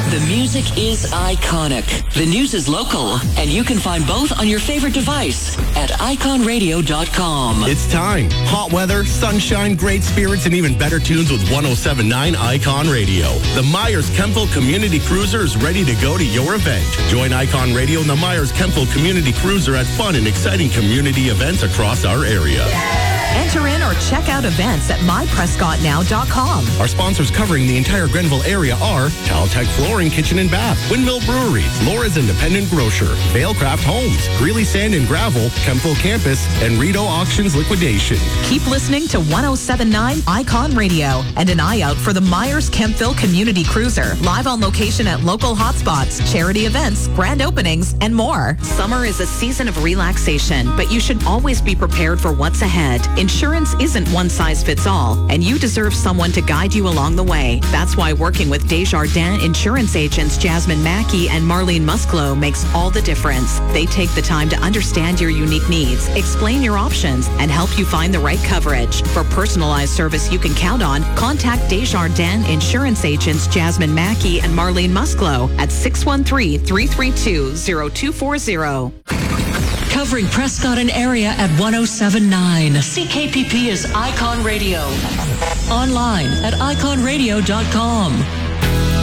The music is iconic. The news is local. And you can find both on your favorite device at iconradio.com. It's time. Hot weather, sunshine, great spirits, and even better tunes with 107.9 Icon Radio. The Myers-Kempville Community Cruiser is ready to go to your event. Join Icon Radio and the Myers-Kempville Community Cruiser at fun and exciting community events across our area. Enter in or check out events at myprescottnow.com. Our sponsors covering the entire Grenville area are Caltech Flooring, Kitchen and Bath, Windmill Brewery, Laura's Independent Grocer, Vailcraft Homes, Greeley Sand and Gravel, Kempville Campus, and Rito Auctions Liquidation. Keep listening to 107.9 Icon Radio and an eye out for the Myers-Kempville Community Cruiser, live on location at local hotspots, charity events, grand openings, and more. Summer is a season of relaxation, but you should always be prepared for what's ahead. Insurance isn't one size fits all, and you deserve someone to guide you along the way. That's why working with Desjardins insurance agents Jasmine Mackey and Marlene Musclo makes all the difference. They take the time to understand your unique needs, explain your options, and help you find the right coverage. For personalized service you can count on, contact Desjardins insurance agents Jasmine Mackey and Marlene Musclo at 613-332-0240. Covering Prescott and area at 107.9. CKPP is Icon Radio. Online at iconradio.com.